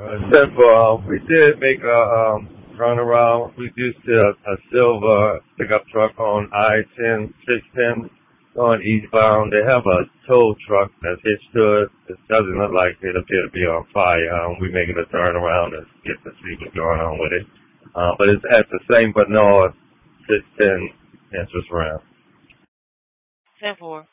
Except for we did make a runaround. We used a silver pickup truck on I-10, 610 going eastbound. They have a tow truck that's hitched to it. It doesn't look like it appear to be on fire. We making a turnaround and get to see what's going on with it. But it's at the same but no 610 entrance ramp. 10-4.